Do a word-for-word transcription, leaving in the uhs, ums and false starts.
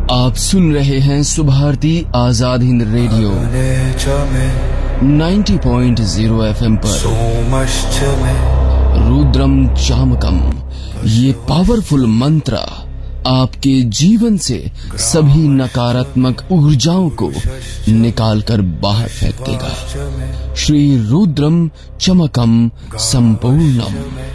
आप सुन रहे हैं सुभारती आजाद हिंद रेडियो नब्बे पॉइंट ज़ीरो एफएम पर रुद्रम चामकम। ये पावरफुल मंत्र आपके जीवन से सभी नकारात्मक ऊर्जाओं को निकालकर बाहर फेंक देगा। श्री रुद्रम चमकम संपूर्णम।